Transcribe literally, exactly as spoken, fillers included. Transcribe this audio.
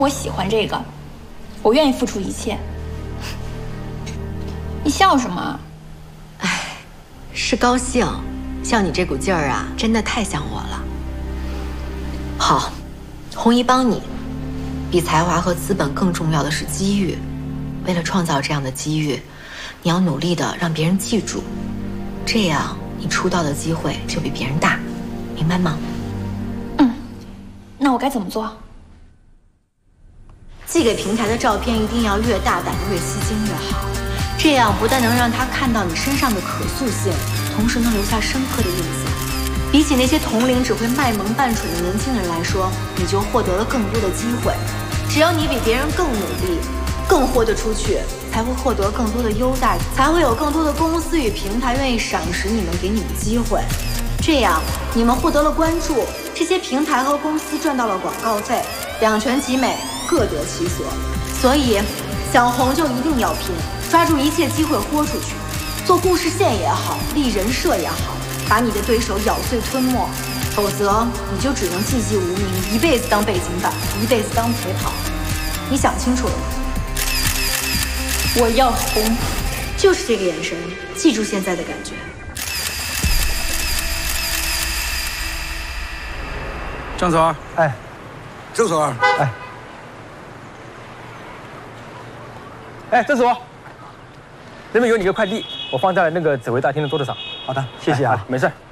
我喜欢这个，我愿意付出一切。你笑什么？ 哎，是高兴。像你这股劲儿啊，真的太像我了。好，红姨帮你。比才华和资本更重要的是机遇。为了创造这样的机遇，你要努力的让别人记住，这样你出道的机会就比别人大，明白吗？ 嗯，那我该怎么做？ 寄给平台的照片一定要越大胆越吸睛越好，这样不但能让他看到你身上的可塑性，同时能留下深刻的印象。比起那些同龄只会卖萌扮蠢的年轻人来说，你就获得了更多的机会。只要你比别人更努力，更豁得出去，才会获得更多的优待，才会有更多的公司与平台愿意赏识你们，给你们机会。这样，你们获得了关注，这些平台和公司赚到了广告费，两全其美。 各得其所，所以想红就一定要拼，抓住一切机会豁出去，做故事线也好，立人设也好，把你的对手咬碎吞没，否则你就只能寂寂无名，一辈子当背景板，一辈子当陪跑。你想清楚了吗？我要红，就是这个眼神，记住现在的感觉。 郑总， 哎， 郑总， 哎。 哎，这是我，那边有你个快递，我放在那个指挥大厅的桌子上。 好的， 谢谢啊， 没事。